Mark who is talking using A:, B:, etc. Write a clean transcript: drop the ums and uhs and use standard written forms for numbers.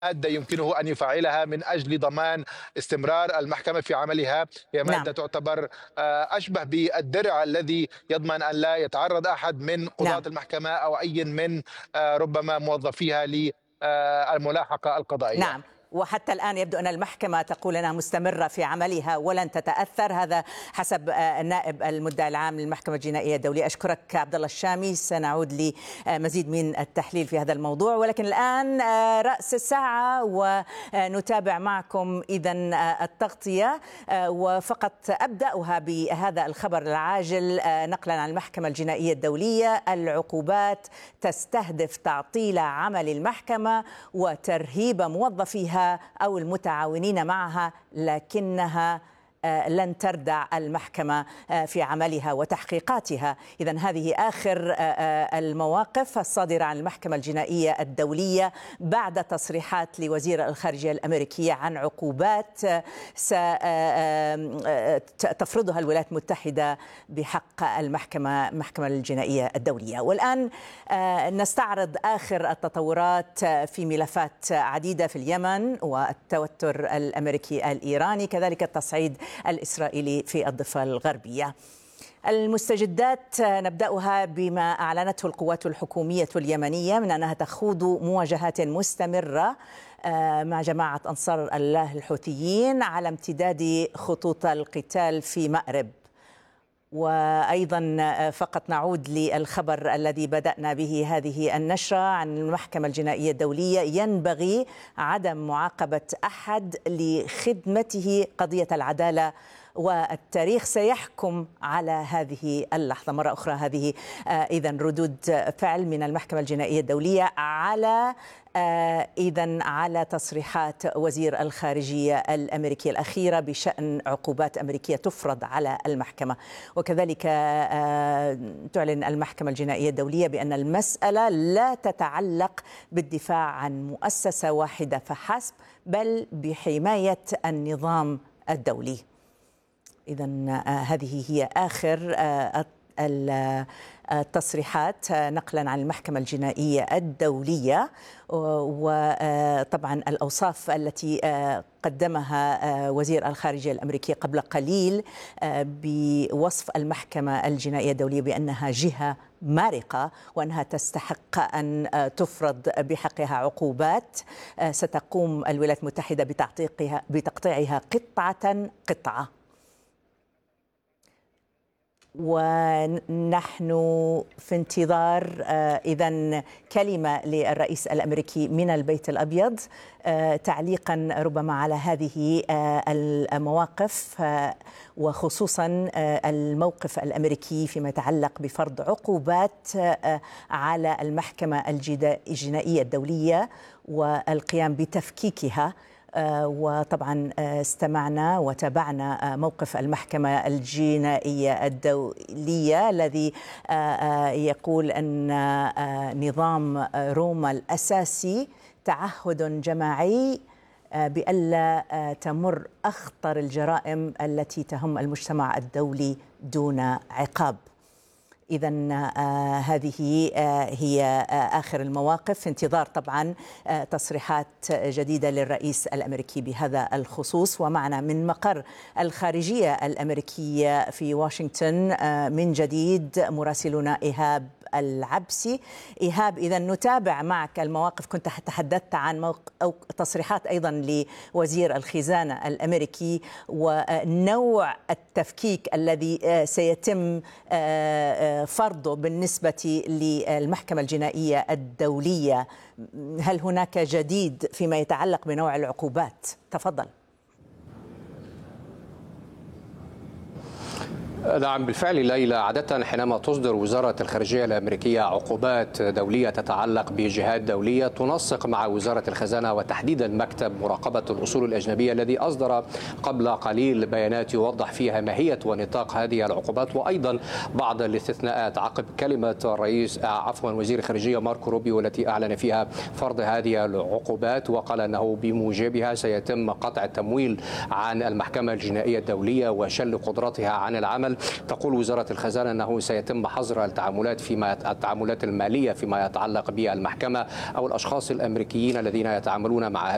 A: مادة يمكنه أن يفعلها من أجل ضمان استمرار المحكمة في عملها. هي
B: نعم.
A: مادة تعتبر أشبه بالدرع الذي يضمن أن لا يتعرض أحد من قضاة
B: نعم.
A: المحكمة أو أي من ربما موظفيها للملاحقة القضائية.
B: نعم. وحتى الآن يبدو أن المحكمة تقول أنها مستمرة في عملها ولن تتأثر، هذا حسب نائب المدعي العام للمحكمة الجنائية الدولية. أشكرك عبد الله الشامي، سنعود لمزيد من التحليل في هذا الموضوع، ولكن الآن رأس الساعة ونتابع معكم إذن التغطية. وفقط أبدأها بهذا الخبر العاجل نقلا عن المحكمة الجنائية الدولية: العقوبات تستهدف تعطيل عمل المحكمة وترهيب موظفيها أو المتعاونين معها، لكنها لن تردع المحكمة في عملها وتحقيقاتها. إذن هذه آخر المواقف الصادرة عن المحكمة الجنائية الدولية بعد تصريحات لوزير الخارجية الأمريكية عن عقوبات ستفرضها الولايات المتحدة بحق المحكمة الجنائية الدولية. والآن نستعرض آخر التطورات في ملفات عديدة في اليمن والتوتر الأمريكي الإيراني، كذلك التصعيد الإسرائيلي في الضفة الغربية. المستجدات نبدأها بما أعلنته القوات الحكومية اليمنية من أنها تخوض مواجهات مستمرة مع جماعة أنصار الله الحوثيين على امتداد خطوط القتال في مأرب. وأيضا فقط نعود للخبر الذي بدأنا به هذه النشرة عن المحكمة الجنائية الدولية: ينبغي عدم معاقبة أحد لخدمته قضية العدالة، والتاريخ سيحكم على هذه اللحظة. مرة أخرى هذه إذن ردود فعل من المحكمة الجنائية الدولية على تصريحات وزير الخارجية الأمريكي الأخيرة بشأن عقوبات أمريكية تفرض على المحكمة. وكذلك تعلن المحكمة الجنائية الدولية بأن المسألة لا تتعلق بالدفاع عن مؤسسة واحدة فحسب، بل بحماية النظام الدولي. إذن هذه هي آخر التصريحات نقلا عن المحكمة الجنائية الدولية. وطبعا الأوصاف التي قدمها وزير الخارجية الأمريكي قبل قليل بوصف المحكمة الجنائية الدولية بأنها جهة مارقة وأنها تستحق أن تفرض بحقها عقوبات ستقوم الولايات المتحدة بتقطيعها قطعة قطعة. ونحن في انتظار إذن كلمة للرئيس الأمريكي من البيت الأبيض تعليقا ربما على هذه المواقف، وخصوصا الموقف الأمريكي فيما يتعلق بفرض عقوبات على المحكمة الجنائية الدولية والقيام بتفكيكها. وطبعا استمعنا وتابعنا موقف المحكمة الجنائية الدولية الذي يقول أن نظام روما الأساسي تعهد جماعي بألا تمر أخطر الجرائم التي تهم المجتمع الدولي دون عقاب. إذن هذه هي آخر المواقف، في انتظار طبعا تصريحات جديدة للرئيس الأمريكي بهذا الخصوص. ومعنا من مقر الخارجية الأمريكية في واشنطن من جديد مراسلنا إيهاب العبسي. إيهاب، إذا نتابع معك المواقف. كنت تحدثت عن تصريحات أيضا لوزير الخزانة الأمريكي ونوع التفكيك الذي سيتم فرضه بالنسبة للمحكمة الجنائية الدولية. هل هناك جديد فيما يتعلق بنوع العقوبات؟ تفضل.
C: نعم بالفعل ليلى، عادة حينما تصدر وزارة الخارجية الأمريكية عقوبات دولية تتعلق بجهات دولية تنسق مع وزارة الخزانة وتحديدا مكتب مراقبة الأصول الأجنبية الذي أصدر قبل قليل بيانات يوضح فيها ماهية ونطاق هذه العقوبات وأيضا بعض الاستثناءات عقب كلمة وزير الخارجية ماركو روبيو التي أعلن فيها فرض هذه العقوبات، وقال أنه بموجبها سيتم قطع التمويل عن المحكمة الجنائية الدولية وشل قدرتها عن العمل. تقول وزارة الخزانة أنه سيتم حظر التعاملات المالية فيما يتعلق بالمحكمة أو الأشخاص الأمريكيين الذين يتعاملون مع